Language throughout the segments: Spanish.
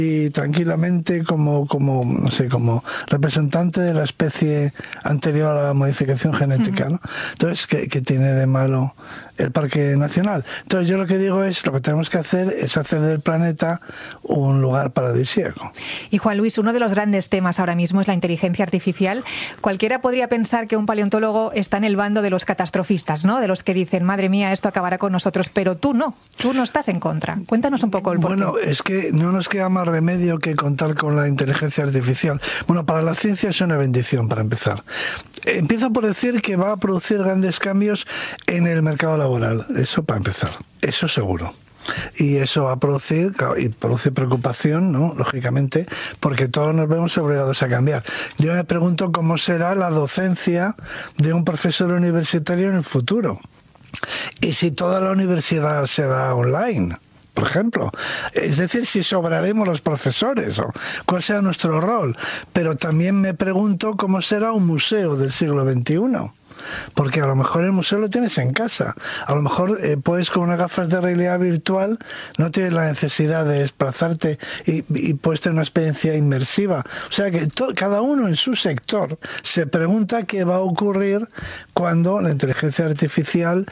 y tranquilamente como representante de la especie anterior a la modificación genética, ¿no? Entonces, ¿qué tiene de malo el Parque Nacional? Entonces, yo lo que digo es, lo que tenemos que hacer es hacer del planeta un lugar paradisíaco. Y Juan Luis, uno de los grandes temas ahora mismo es la inteligencia artificial. Cualquiera podría pensar que un paleontólogo está en el bando de los catastrofistas, ¿no? De los que dicen, madre mía, esto acabará con nosotros, pero tú no estás en contra. Cuéntanos un poco el porqué. Bueno, es que no nos queda más remedio que contar con la inteligencia artificial. Bueno, para la ciencia es una bendición, para empezar. Empiezo por decir que va a producir grandes cambios en el mercado laboral. Eso para empezar. Eso seguro. Y eso va a producir, claro, y produce preocupación, ¿no? Lógicamente, porque todos nos vemos obligados a cambiar. Yo me pregunto cómo será la docencia de un profesor universitario en el futuro. Y si toda la universidad será online, por ejemplo. Es decir, si sobraremos los profesores o cuál será nuestro rol. Pero también me pregunto cómo será un museo del siglo XXI. Porque a lo mejor el museo lo tienes en casa. A lo mejor puedes con unas gafas de realidad virtual, no tienes la necesidad de desplazarte y puedes tener una experiencia inmersiva. O sea que cada uno en su sector se pregunta qué va a ocurrir cuando la inteligencia artificial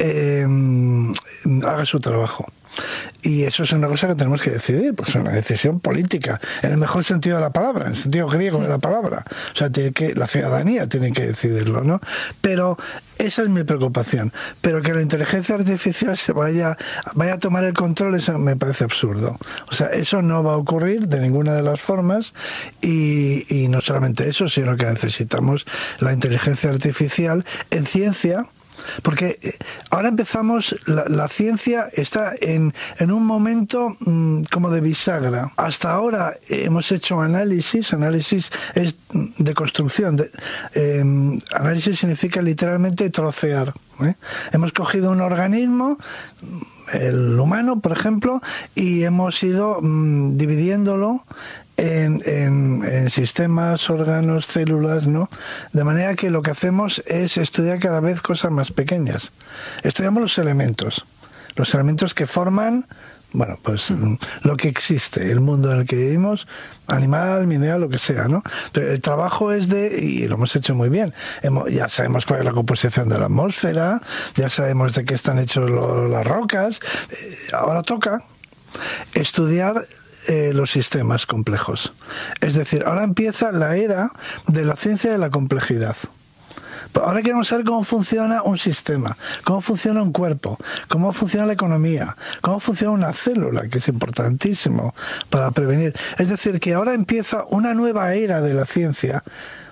haga su trabajo. Y eso es una cosa que tenemos que decidir, pues es una decisión política, en el mejor sentido de la palabra, en el sentido griego de la palabra. O sea, la ciudadanía tiene que decidirlo, ¿no? Pero esa es mi preocupación. Pero que la inteligencia artificial se vaya a tomar el control, eso me parece absurdo. O sea, eso no va a ocurrir de ninguna de las formas y no solamente eso, sino que necesitamos la inteligencia artificial en ciencia. Porque ahora empezamos, la ciencia está en un momento como de bisagra. Hasta ahora hemos hecho análisis es de construcción. Análisis significa literalmente trocear. Hemos cogido un organismo, el humano, por ejemplo, y hemos ido dividiéndolo en sistemas, órganos, células, ¿no? De manera que lo que hacemos es estudiar cada vez cosas más pequeñas. Estudiamos los elementos que forman, bueno, pues lo que existe, el mundo en el que vivimos, animal, mineral, lo que sea, ¿no? Pero el trabajo es y lo hemos hecho muy bien. Ya sabemos cuál es la composición de la atmósfera, ya sabemos de qué están hechos las rocas. Ahora toca estudiar los sistemas complejos. Es decir, ahora empieza la era de la ciencia de la complejidad. Ahora queremos saber cómo funciona un sistema, cómo funciona un cuerpo, cómo funciona la economía, cómo funciona una célula, que es importantísimo para prevenir. Es decir, que ahora empieza una nueva era de la ciencia.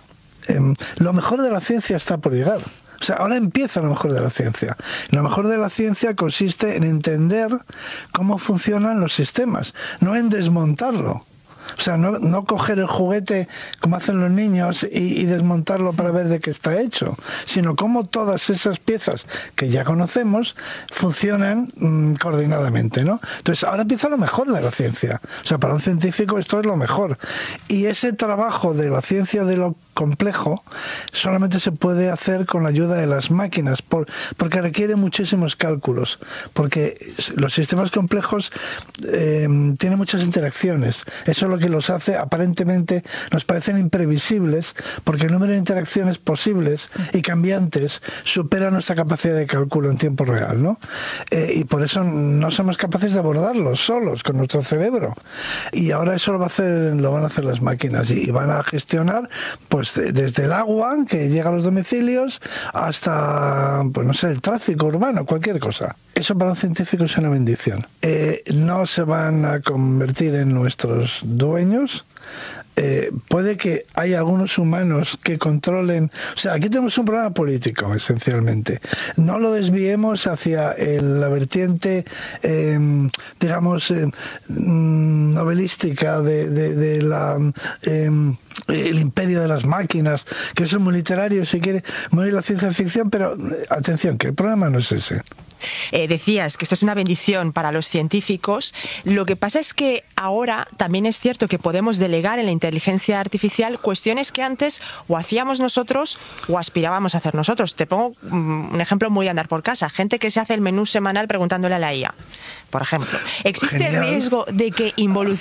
Lo mejor de la ciencia está por llegar. O sea, ahora empieza lo mejor de la ciencia. Lo mejor de la ciencia consiste en entender cómo funcionan los sistemas, no en desmontarlo. O sea, no coger el juguete como hacen los niños y desmontarlo para ver de qué está hecho, sino cómo todas esas piezas que ya conocemos funcionan coordinadamente, ¿no? Entonces, ahora empieza lo mejor de la ciencia. O sea, para un científico esto es lo mejor. Y ese trabajo de la ciencia de lo complejo solamente se puede hacer con la ayuda de las máquinas, porque requiere muchísimos cálculos, porque los sistemas complejos tienen muchas interacciones. Eso es lo que los hace, aparentemente nos parecen imprevisibles, porque el número de interacciones posibles y cambiantes supera nuestra capacidad de cálculo en tiempo real, ¿no? Y por eso no somos capaces de abordarlos solos con nuestro cerebro. Y ahora eso lo van a hacer las máquinas y van a gestionar, pues desde el agua que llega a los domicilios hasta, pues no sé, el tráfico urbano, cualquier cosa. Eso para un científico es una bendición. No se van a convertir en nuestros dueños. Puede que haya algunos humanos que controlen. O sea, aquí tenemos un problema político, esencialmente. No lo desviemos hacia la vertiente, digamos, novelística de el imperio de las máquinas, que eso es muy literario, si quiere, muy la ciencia ficción, pero atención, que el problema no es ese. Decías que esto es una bendición para los científicos. Lo que pasa es que ahora también es cierto que podemos delegar en la inteligencia artificial cuestiones que antes o hacíamos nosotros o aspirábamos a hacer nosotros. Te pongo un ejemplo muy de andar por casa. Gente que se hace el menú semanal preguntándole a la IA, por ejemplo. ¿Existe el riesgo de que involucione